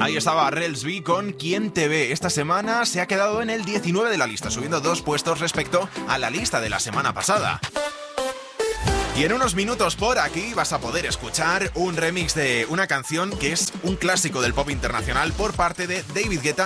Ahí estaba Rels B con ¿Quién te ve? Esta semana se ha quedado en el 19 de la lista, subiendo 2 puestos respecto a la lista de la semana pasada. Y en unos minutos por aquí vas a poder escuchar un remix de una canción que es un clásico del pop internacional por parte de David Guetta